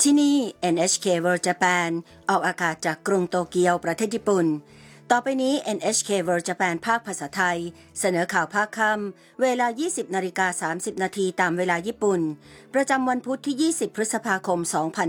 ที่นี่ NHK World Japan ออกอากาศจากกรุงโตเกียวประเทศญี่ปุ่นต่อไปนี้ NHK World Japan ภาคภาษาไทยเสนอข่าวภาคค่ำเวลา 20:30 นาทีตามเวลาญี่ปุ่นประจำวันพุธที่ 20 พฤษภาคม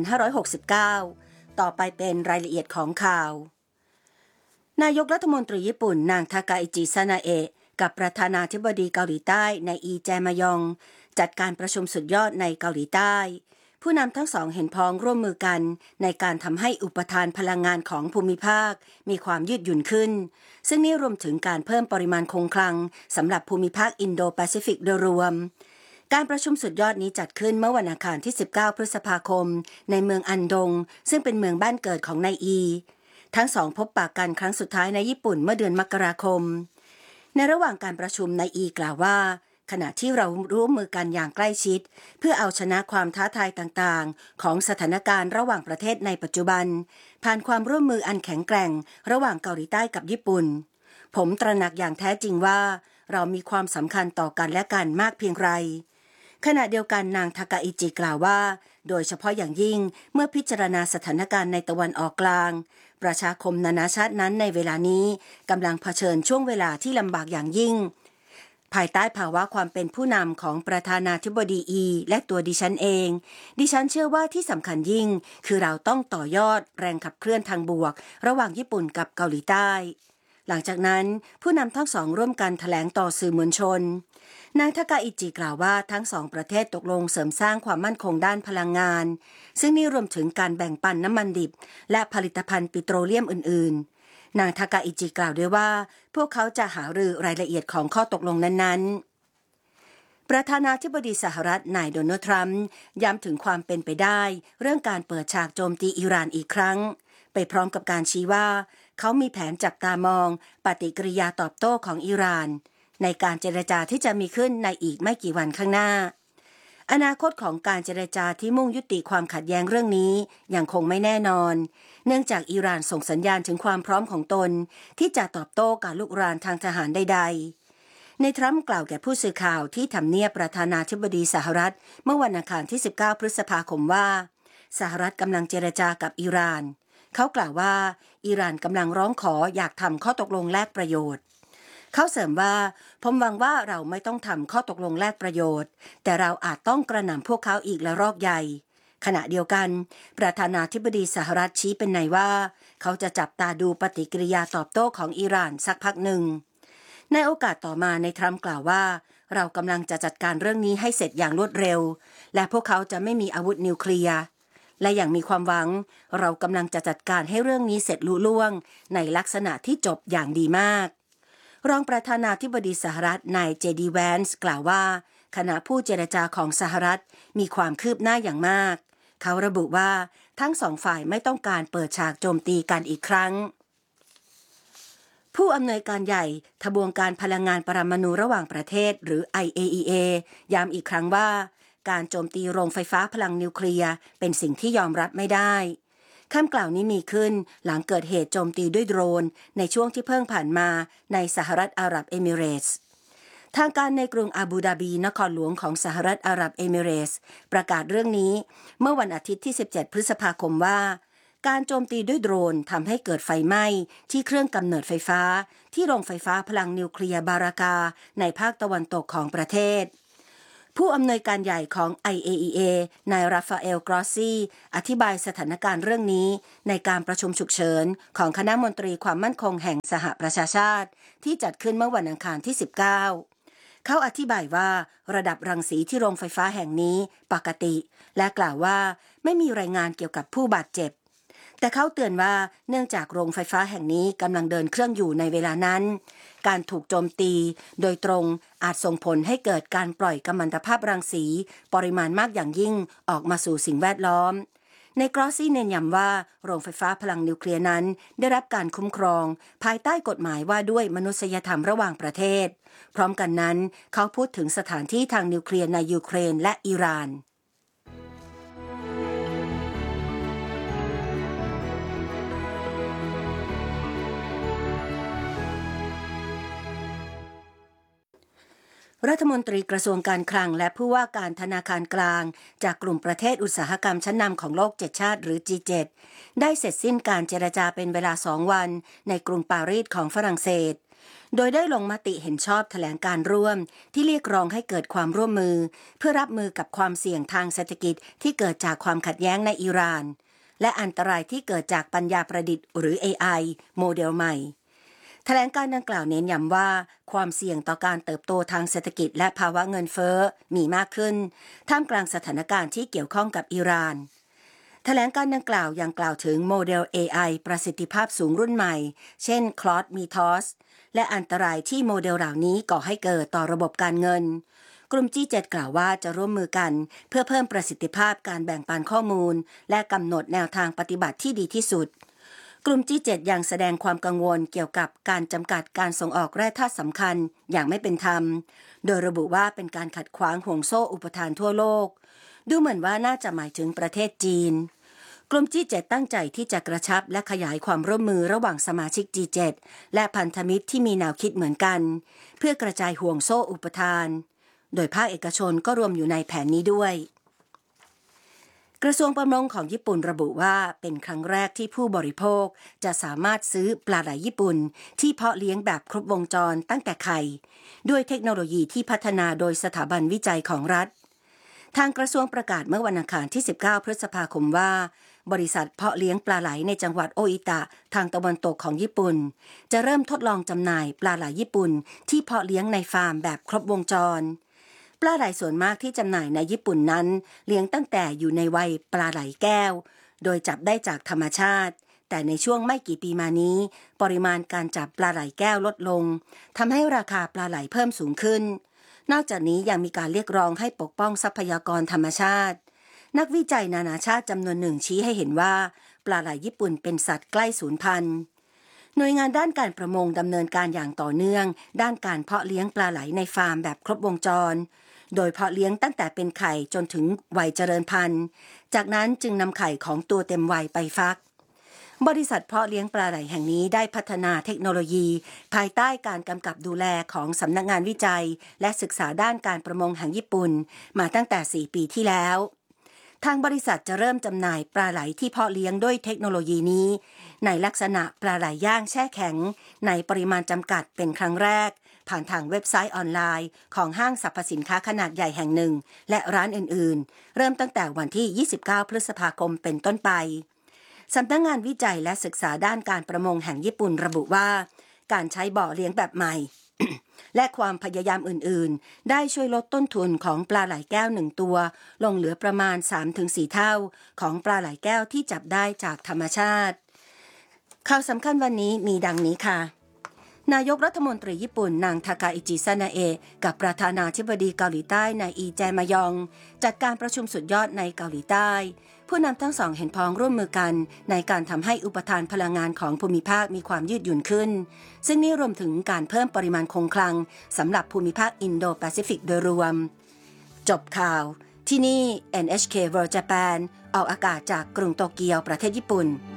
2569 ต่อไปเป็นรายละเอียดของข่าวนายกรัฐมนตรีญี่ปุ่นนางทากาอิจิ ซานาเอะกับประธานาธิบดีเกาหลีใต้นายอีแจมายองจัดการประชุมสุดยอดในเกาหลีใต้ผู้นำทั้งสองเห็นพ้องร่วมมือกันในการทำให้อุปทานพลังงานของภูมิภาคมีความยืดหยุ่นขึ้นซึ่งนี่รวมถึงการเพิ่มปริมาณคงคลังสำหรับภูมิภาคอินโดแปซิฟิกโดยรวมการประชุมสุดยอดนี้จัดขึ้นเมื่อวันอังคารที่ 19 พฤษภาคมในเมืองอันดงซึ่งเป็นเมืองบ้านเกิดของนายอีทั้งสองพบปะกันครั้งสุดท้ายในญี่ปุ่นเมื่อเดือนมกราคมในระหว่างการประชุมนายอีกล่าวว่าขณะที่เราร่วมมือกันอย่างใกล้ชิดเพื่อเอาชนะความท้าทายต่างๆของสถานการณ์ระหว่างประเทศในปัจจุบันผ่านความร่วมมืออันแข็งแกร่งระหว่างเกาหลีใต้กับญี่ปุ่นผมตระหนักอย่างแท้จริงว่าเรามีความสำคัญต่อกันและกันมากเพียงไรขณะเดียวกันนางทากาอิจิกล่าวว่าโดยเฉพาะอย่างยิ่งเมื่อพิจารณาสถานการณ์ในตะวันออกกลางประชาคมนานาชาตินั้นในเวลานี้กำลังเผชิญช่วงเวลาที่ลำบากอย่างยิ่งภายใต้ภาวะความเป็นผู้นำของประธานาธิบดีอีและตัวดิฉันเองดิฉันเชื่อว่าที่สำคัญยิ่งคือเราต้องต่อยอดแรงขับเคลื่อนทางบวกระหว่างญี่ปุ่นกับเกาหลีใต้หลังจากนั้นผู้นำทั้งสองร่วมกันแถลงต่อสื่อมวลชนนางทากาอิจิกล่าวว่าทั้งสองประเทศตกลงเสริมสร้างความมั่นคงด้านพลังงานซึ่งนี่รวมถึงการแบ่งปันน้ำมันดิบและผลิตภัณฑ์ปิโตรเลียมอื่นๆนางทากาอิจิกล่าวด้วยว่าพวกเขาจะหารือรายละเอียดของข้อตกลงนั้นๆประธานาธิบดีสหรัฐนายโดนัลด์ทรัมป์ย้ำถึงความเป็นไปได้เรื่องการเปิดฉากโจมตีอิหร่านอีกครั้งไปพร้อมกับการชี้ว่าเขามีแผนจับตามองปฏิกิริยาตอบโต้ของอิหร่านในการเจรจาที่จะมีขึ้นในอีกไม่กี่วันข้างหน้าอนาคตของการเจรจาที่มุ่งยุติความขัดแย้งเรื่องนี้ยังคงไม่แน่นอนเนื่องจากอิหร่านส่งสัญญาณถึงความพร้อมของตนที่จะตอบโต้การลุกรานทางทหารใดๆในทรัมป์กล่าวแก่ผู้สื่อข่าวที่ทำเนียบประธานาธิบดีสหรัฐเมื่อวันอังคารที่ 19 พฤษภาคมว่าสหรัฐกำลังเจรจากับอิหร่านเขากล่าวว่าอิหร่านกำลังร้องขออยากทำข้อตกลงแลกประโยชน์เขาเสริมว่าผมหวังว่าเราไม่ต้องทำข้อตกลงแลกประโยชน์แต่เราอาจต้องกระหน่ำพวกเขาอีกละรอกใหญ่ขณะเดียวกันประธานาธิบดีสหรัฐชี้เป็นในว่าเขาจะจับตาดูปฏิกิริยาตอบโต้ของอิหร่านสักพักหนึ่งในโอกาสต่อมาในทรัมป์กล่าวว่าเรากำลังจะจัดการเรื่องนี้ให้เสร็จอย่างรวดเร็วและพวกเขาจะไม่มีอาวุธนิวเคลียร์และอย่างมีความหวังเรากำลังจะจัดการให้เรื่องนี้เสร็จลุล่วงในลักษณะที่จบอย่างดีมากรองประธานาธิบดีสหรัฐนายเจดีแวนส์กล่าวว่าคณะผู้เจรจาของสหรัฐมีความคืบหน้าอย่างมากเขาระบุว่าทั้งสองฝ่ายไม่ต้องการเปิดฉากโจมตีกันอีกครั้งผู้อำนวยการใหญ่ทบวงการพลังงานปรมาณูระหว่างประเทศหรือ IAEA ย้ำอีกครั้งว่าการโจมตีโรงไฟฟ้าพลังนิวเคลียร์เป็นสิ่งที่ยอมรับไม่ได้คำกล่าวนี้มีขึ้นหลังเกิดเหตุโจมตีด้วยโดรนในช่วงที่เพิ่งผ่านมาในสหรัฐอาหรับเอมิเรตส์ทางการในกรุงอาบูดาบีนครหลวงของสหรัฐอาหรับเอมิเรตส์ประกาศเรื่องนี้เมื่อวันอาทิตย์ที่ 17 พฤษภาคมว่าการโจมตีด้วยโดรนทำให้เกิดไฟไหม้ที่เครื่องกำเนิดไฟฟ้าที่โรงไฟฟ้าพลังนิวเคลียร์บารากาในภาคตะวันตกของประเทศผู้อำนวยการใหญ่ของ IAEA นายราฟาเอล กรอสซีอธิบายสถานการณ์เรื่องนี้ในการประชุมฉุกเฉินของคณะมนตรีความมั่นคงแห่งสหประชาชาติที่จัดขึ้นเมื่อวันอังคารที่ 19เขาอธิบายว่าระดับรังสีที่โรงไฟฟ้าแห่งนี้ปกติและกล่าวว่าไม่มีรายงานเกี่ยวกับผู้บาดเจ็บแต่เขาเตือนว่าเนื่องจากโรงไฟฟ้าแห่งนี้กำลังเดินเครื่องอยู่ในเวลานั้นการถูกโจมตีโดยตรงอาจส่งผลให้เกิดการปล่อยกัมมันตภาพรังสีปริมาณมากอย่างยิ่งออกมาสู่สิ่งแวดล้อมในกรอสซี่เน้นย้ำว่าโรงไฟฟ้าพลังนิวเคลียร์นั้นได้รับการคุ้มครองภายใต้กฎหมายว่าด้วยมนุษยธรรมระหว่างประเทศพร้อมกันนั้นเขาพูดถึงสถานที่ทางนิวเคลียร์ในยูเครนและอิหร่านรัฐมนตรีกระทรวงการคลังและผู้ว่าการธนาคารกลางจากกลุ่มประเทศอุตสาหกรรมชั้นนำของโลก7ชาติหรือ G7 ได้เสร็จสิ้นการเจรจาเป็นเวลา2วันในกรุงปารีสของฝรั่งเศสโดยได้ลงมติเห็นชอบแถลงการร่วมที่เรียกร้องให้เกิดความร่วมมือเพื่อรับมือกับความเสี่ยงทางเศรษฐกิจที่เกิดจากความขัดแย้งในอิหร่านและอันตรายที่เกิดจากปัญญาประดิษฐ์หรือ AI โมเดลใหม่แถลงการดังกล่าวเน้นย้ำว่าความเสี่ยงต่อการเติบโตทางเศรษฐกิจและภาวะเงินเฟ้อมีมากขึ้นท่ามกลางสถานการณ์ที่เกี่ยวข้องกับอิหร่านแถลงการดังกล่าวยังกล่าวถึงโมเดล AI ประสิทธิภาพสูงรุ่นใหม่เช่น Claude Mythos และอันตรายที่โมเดลเหล่านี้ก่อให้เกิดต่อระบบการเงินกลุ่ม G7 กล่าวว่าจะร่วมมือกันเพื่อเพิ่มประสิทธิภาพการแบ่งปันข้อมูลและกำหนดแนวทางปฏิบัติที่ดีที่สุดกลุ่ม G7 ยังแสดงความกังวลเกี่ยวกับการจำกัดการส่งออกแร่ธาตุสำคัญอย่างไม่เป็นธรรมโดยระบุว่าเป็นการขัดขวางห่วงโซ่อุปทานทั่วโลกดูเหมือนว่าน่าจะหมายถึงประเทศจีนกลุ่ม G7 ตั้งใจที่จะกระชับและขยายความร่วมมือระหว่างสมาชิก G7 และพันธมิตรที่มีแนวคิดเหมือนกันเพื่อกระจายห่วงโซ่อุปทานโดยภาคเอกชนก็รวมอยู่ในแผนนี้ด้วยกระทรวงประมงของญี่ปุ่นระบุว่าเป็นครั้งแรกที่ผู้บริโภคจะสามารถซื้อปลาไหลญี่ปุ่นที่เพาะเลี้ยงแบบครบวงจรตั้งแต่ไข่ด้วยเทคโนโลยีที่พัฒนาโดยสถาบันวิจัยของรัฐทางกระทรวงประกาศเมื่อวันอังคารที่19พฤษภาคมว่าบริษัทเพาะเลี้ยงปลาไหลในจังหวัดโออิตะทางตะวันตกของญี่ปุ่นจะเริ่มทดลองจำหน่ายปลาไหลญี่ปุ่นที่เพาะเลี้ยงในฟาร์มแบบครบวงจรปลาไหลส่วนมากที่จำหน่ายในญี่ปุ่นนั้นเลี้ยงตั้งแต่อยู่ในวัยปลาไหลแก้วโดยจับได้จากธรรมชาติแต่ในช่วงไม่กี่ปีมานี้ปริมาณการจับปลาไหลแก้วลดลงทำให้ราคาปลาไหลเพิ่มสูงขึ้นนอกจากนี้ยังมีการเรียกร้องให้ปกป้องทรัพยากรธรรมชาตินักวิจัยนานาชาติจำนวนหนึ่งชี้ให้เห็นว่าปลาไหลญี่ปุ่นเป็นสัตว์ใกล้สูญพันธุ์หน่วยงานด้านการประมงดำเนินการอย่างต่อเนื่องด้านการเพาะเลี้ยงปลาไหลในฟาร์มแบบครบวงจรโดยเพาะเลี้ยงตั้งแต่เป็นไข่จนถึงวัยเจริญพันธุ์จากนั้นจึงนำไข่ของตัวเต็มวัยไปฟักบริษัทเพาะเลี้ยงปลาไหลแห่งนี้ได้พัฒนาเทคโนโลยีภายใต้การกำกับดูแลของสำนักงานวิจัยและศึกษาด้านการประมงแห่งญี่ปุ่นมาตั้งแต่4 ปีที่แล้วทางบริษัทจะเริ่มจำหน่ายปลาไหลที่เพาะเลี้ยงด้วยเทคโนโลยีนี้ในลักษณะปลาไหลย่างแช่แข็งในปริมาณจำกัดเป็นครั้งแรกผ่านทางเว็บไซต์ออนไลน์ของห้างสรรพสินค้าขนาดใหญ่แห่งหนึ่งและร้านอื่นๆเริ่มตั้งแต่วันที่29พฤษภาคมเป็นต้นไปสำนักงานวิจัยและศึกษาด้านการประมงแห่งญี่ปุ่นระบุว่าการใช้บ่อเลี้ยงแบบใหม่ และความพยายามอื่นๆได้ช่วยลดต้นทุนของปลาไหลแก้ว1ตัวลงเหลือประมาณ 3-4 เท่าของปลาไหลแก้วที่จับได้จากธรรมชาติข่าวสำคัญวันนี้มีดังนี้ค่ะนายกรัฐมนตรีญี่ปุ่นนางทากาอิจิซานาเอะกับประธานาธิบดีเกาหลีใต้นายอีแจมายองจัดการประชุมสุดยอดในเกาหลีใต้ผู้นำทั้งสองเห็นพ้องร่วมมือกันในการทำให้อุปทานพลังงานของภูมิภาคมีความยืดหยุ่นขึ้นซึ่งนี่รวมถึงการเพิ่มปริมาณคงคลังสำหรับภูมิภาคอินโดแปซิฟิกโดยรวมจบข่าวที่นี่ NHK World Japan ออกอากาศจากกรุงโตเกียวประเทศญี่ปุ่น